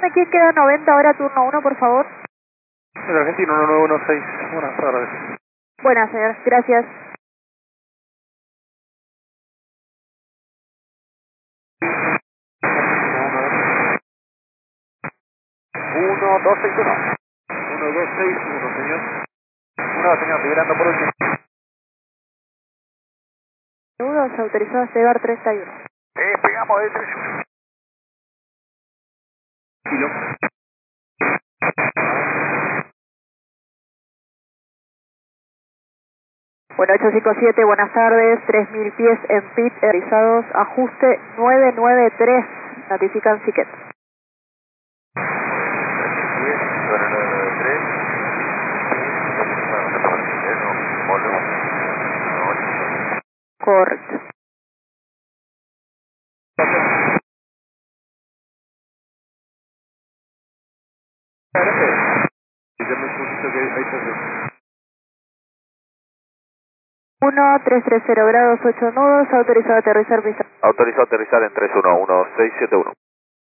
confirme quién queda 90 hora turno 1, por favor. El argentino 1916. Buenas tardes. Buenas, señor. Gracias. Uno, dos, seis, uno. 1, 2, 6, 1, señor. 1, señor, liberando por último. Seguros autorizados a llegar 31. Pegamos de 3. Kilo. Bueno, 857, buenas tardes. 3000 pies en pit, realizados. Ajuste 993. Notifican ticket. 10, 993. Correcto. Dígame un poquito que ahí está. 1330 grados, 8 nudos, autorizado a aterrizar. Autorizado a aterrizar en 311-671.